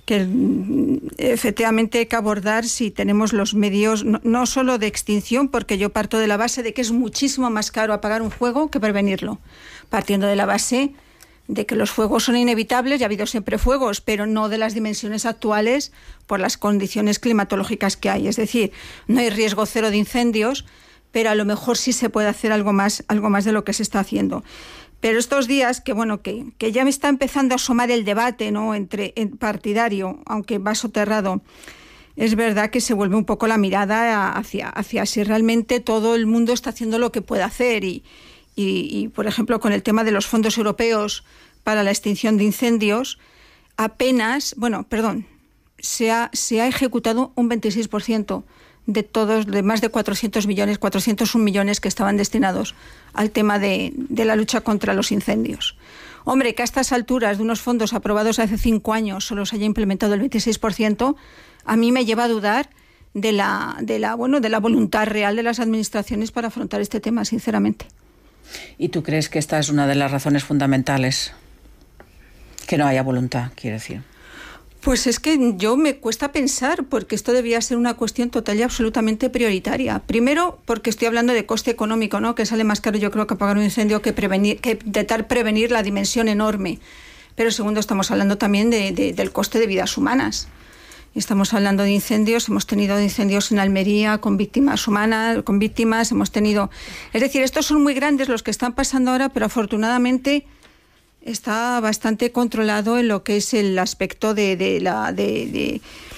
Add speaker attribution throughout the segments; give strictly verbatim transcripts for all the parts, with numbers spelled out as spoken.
Speaker 1: que efectivamente hay que abordar si tenemos los medios, no, no solo de extinción, porque yo parto de la base de que es muchísimo más caro apagar un fuego que prevenirlo, partiendo de la base de que los fuegos son inevitables, y ha habido siempre fuegos, pero no de las dimensiones actuales por las condiciones climatológicas que hay. Es decir, no hay riesgo cero de incendios, pero a lo mejor sí se puede hacer algo más, algo más de lo que se está haciendo. Pero estos días, que bueno, que, que ya me está empezando a asomar el debate, ¿no?, entre en partidario, aunque va soterrado, es verdad que se vuelve un poco la mirada hacia, hacia si realmente todo el mundo está haciendo lo que puede hacer. Y, y, y, por ejemplo, con el tema de los fondos europeos para la extinción de incendios, apenas, bueno, perdón, se ha, se ha ejecutado un veintiséis por ciento de todos, de más de cuatrocientos millones, cuatrocientos un millones que estaban destinados al tema de, de la lucha contra los incendios. Hombre, que a estas alturas de unos fondos aprobados hace cinco años solo se haya implementado el veintiséis por ciento, a mí me lleva a dudar de la, de la, bueno, de la voluntad real de las administraciones para afrontar este tema, sinceramente.
Speaker 2: ¿Y tú crees que esta es una de las razones fundamentales? Que no haya voluntad, quiero decir.
Speaker 1: Pues es que yo me cuesta pensar, porque esto debía ser una cuestión total y absolutamente prioritaria. Primero, porque estoy hablando de coste económico, ¿no?, que sale más caro, yo creo, que apagar un incendio que prevenir, que intentar prevenir la dimensión enorme. Pero segundo, estamos hablando también de, de, del coste de vidas humanas. Estamos hablando de incendios, hemos tenido incendios en Almería con víctimas humanas, con víctimas, hemos tenido... Es decir, estos son muy grandes los que están pasando ahora, pero afortunadamente está bastante controlado en lo que es el aspecto de, de la, de, de,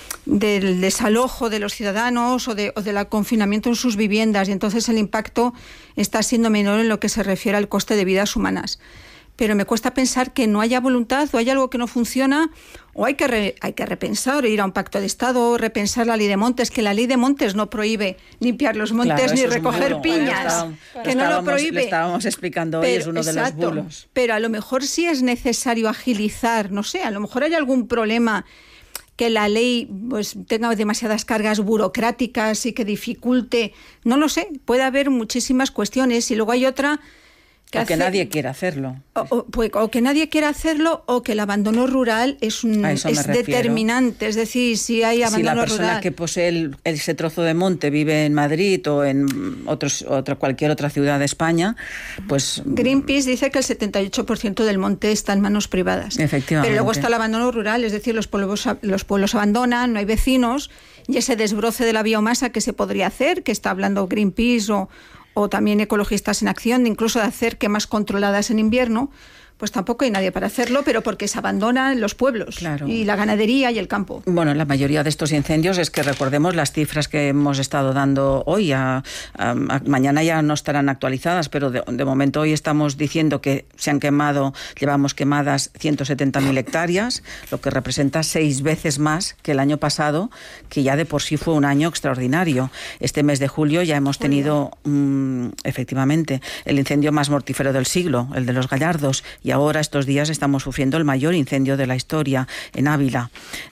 Speaker 1: del desalojo de los ciudadanos o, de, o del confinamiento en sus viviendas, y entonces el impacto está siendo menor en lo que se refiere al coste de vidas humanas. Pero me cuesta pensar que no haya voluntad, o hay algo que no funciona, o hay que, re, hay que repensar, ir a un pacto de Estado, o repensar la ley de montes, que la ley de montes no prohíbe limpiar los montes, claro, ni recoger piñas, bueno, está, que no lo prohíbe.
Speaker 2: Le estábamos explicando hoy, pero, es uno exacto, de los bulos.
Speaker 1: Pero a lo mejor sí es necesario agilizar, no sé, a lo mejor hay algún problema que la ley pues tenga demasiadas cargas burocráticas y que dificulte, no lo sé, puede haber muchísimas cuestiones, y luego hay otra...
Speaker 2: Que o hace, que nadie quiera hacerlo.
Speaker 1: O, o, pues, o que nadie quiera hacerlo, o que el abandono rural es, un, es determinante. Es decir, si hay abandono rural... Si la persona
Speaker 2: rural, que posee el, ese trozo de monte vive en Madrid o en otros, otra, cualquier otra ciudad de España, pues...
Speaker 1: Greenpeace dice que el setenta y ocho por ciento del monte está en manos privadas.
Speaker 2: Efectivamente.
Speaker 1: Pero luego está el abandono rural, es decir, los pueblos, los pueblos abandonan, no hay vecinos, y ese desbroce de la biomasa que se podría hacer, que está hablando Greenpeace o... o también Ecologistas en Acción, de incluso de hacer quemas controladas en invierno, pues tampoco hay nadie para hacerlo, pero porque se abandonan los pueblos, claro, y la ganadería y el campo.
Speaker 2: Bueno, la mayoría de estos incendios es que recordemos las cifras que hemos estado dando hoy. A, a, a, mañana ya no estarán actualizadas, pero de, de momento hoy estamos diciendo que se han quemado, llevamos quemadas ciento setenta mil hectáreas, lo que representa seis veces más que el año pasado, que ya de por sí fue un año extraordinario. Este mes de julio ya hemos tenido, mmm, efectivamente, el incendio más mortífero del siglo, el de los Gallardos. Y ahora, estos días, estamos sufriendo el mayor incendio de la historia en Ávila.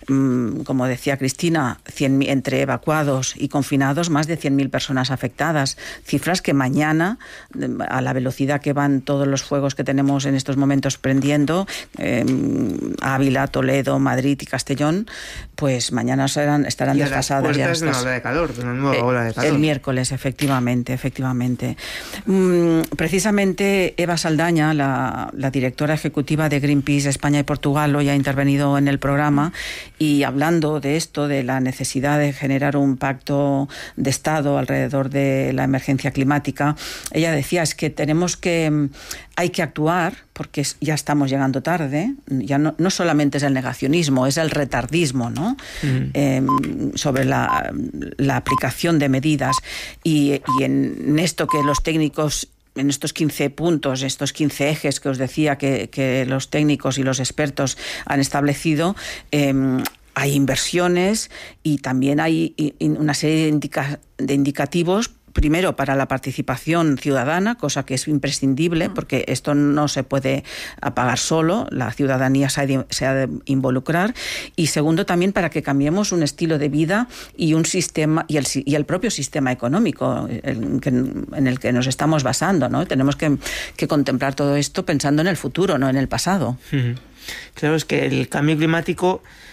Speaker 2: Como decía Cristina, cien, entre evacuados y confinados, más de cien mil personas afectadas. Cifras que mañana, a la velocidad que van todos los fuegos que tenemos en estos momentos prendiendo, eh, Ávila, Toledo, Madrid y Castellón, pues mañana serán, estarán desfasadas ya.
Speaker 3: Es una ola de calor, de una nueva eh, ola de calor.
Speaker 2: El miércoles, efectivamente, efectivamente. Mm, precisamente Eva Saldaña, la, la directora directora ejecutiva de Greenpeace España y Portugal, hoy ha intervenido en el programa, y hablando de esto, de la necesidad de generar un pacto de Estado alrededor de la emergencia climática, ella decía, es que tenemos que, hay que actuar, porque ya estamos llegando tarde, ya no, no solamente es el negacionismo, es el retardismo, ¿no? Uh-huh. eh, sobre la, la aplicación de medidas, y, y en esto que los técnicos, en estos quince puntos, estos quince ejes que os decía que, que los técnicos y los expertos han establecido, eh, hay inversiones y también hay una serie de, indica, de indicativos. Primero, para la participación ciudadana, cosa que es imprescindible, porque esto no se puede apagar solo, la ciudadanía se ha de, se ha de involucrar. Y segundo, también para que cambiemos un estilo de vida y un sistema y el, y el propio sistema económico en, que, en el que nos estamos basando, ¿no? Tenemos que, que contemplar todo esto pensando en el futuro, no en el pasado.
Speaker 3: Claro, es que el cambio climático